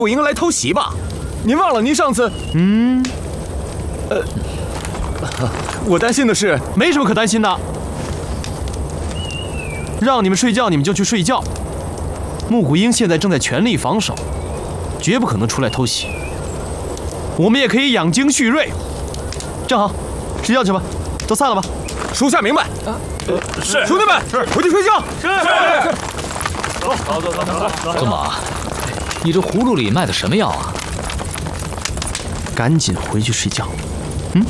我营来偷袭吧？您忘了您上次……我担心的是， 没什么可担心的。让你们睡觉，你们就去睡觉。木谷英现在正在全力防守，绝不可能出来偷袭。我们也可以养精蓄锐。正好，睡觉去吧，都散了吧。 属下明白。 是， 兄弟们，回去睡觉。 是。 怎么，你这葫芦里卖的什么药啊？ 赶紧回去睡觉。